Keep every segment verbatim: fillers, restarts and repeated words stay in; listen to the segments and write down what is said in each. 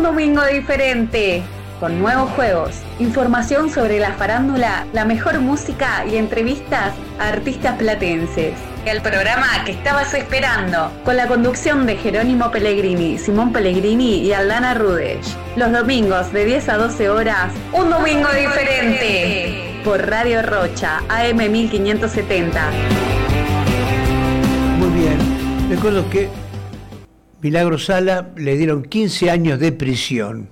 Un domingo diferente, con nuevos juegos, información sobre la farándula, la mejor música y entrevistas a artistas platenses. El programa que estabas esperando, con la conducción de Jerónimo Pellegrini, Simón Pellegrini y Aldana Rudech. Los domingos de diez a doce horas, Un domingo diferente, por Radio Rocha, A M mil quinientos setenta. Muy bien, recuerdo que Milagro Sala le dieron quince años de prisión.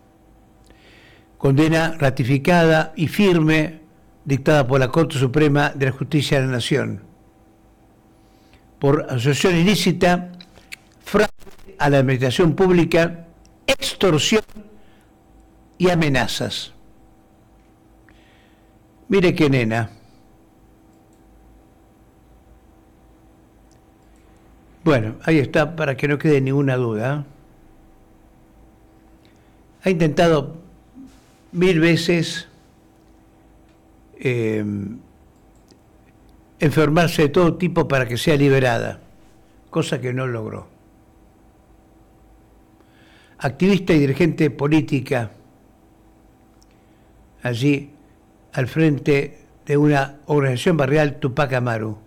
Condena ratificada y firme dictada por la Corte Suprema de la Justicia de la Nación por asociación ilícita, fraude a la administración pública, extorsión y amenazas. Mire qué nena. Bueno, ahí está, para que no quede ninguna duda. Ha intentado mil veces eh, enfermarse de todo tipo para que sea liberada, cosa que no logró. Activista y dirigente política, allí al frente de una organización barrial, Tupac Amaru.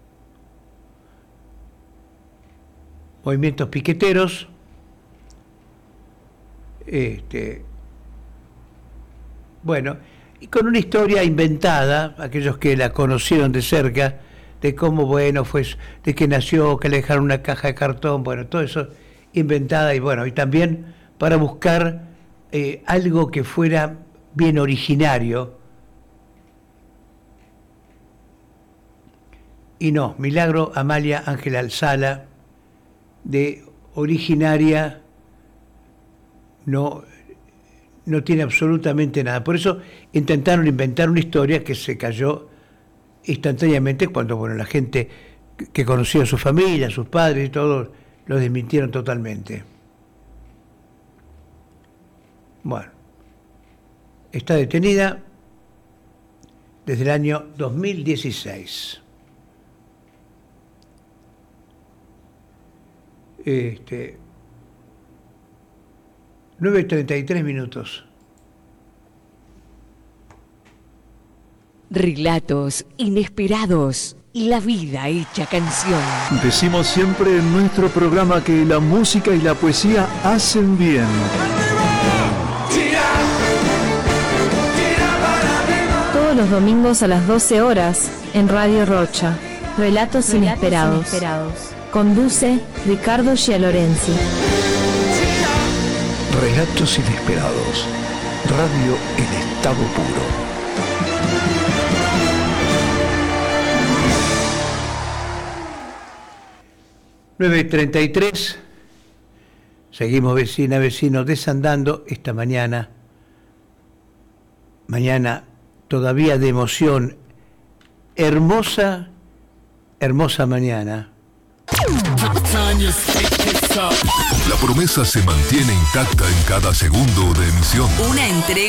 Movimientos piqueteros, este, bueno, y con una historia inventada, aquellos que la conocieron de cerca, de cómo, bueno, fue, de que nació, que le dejaron una caja de cartón, bueno, todo eso inventada, y bueno, y también para buscar eh, algo que fuera bien originario. Y no, Milagro Amalia Ángela Sala, de originaria, no, no tiene absolutamente nada. Por eso intentaron inventar una historia que se cayó instantáneamente cuando, bueno, la gente que conocía a su familia, a sus padres y todo, lo desmintieron totalmente. Bueno, está detenida desde el año dos mil dieciséis. Este, nueve y treinta y tres minutos. Relatos inesperados y la vida hecha canción. Decimos siempre en nuestro programa que la música y la poesía hacen bien. Todos los domingos a las doce horas en Radio Rocha. Relatos, Relatos inesperados. inesperados. Conduce Ricardo Gialorenzi. Relatos inesperados. Radio en estado puro. nueve y treinta y tres. Seguimos vecina, vecinos desandando esta mañana. Mañana todavía de emoción. Hermosa, hermosa mañana. La promesa se mantiene intacta en cada segundo de emisión. Una entrega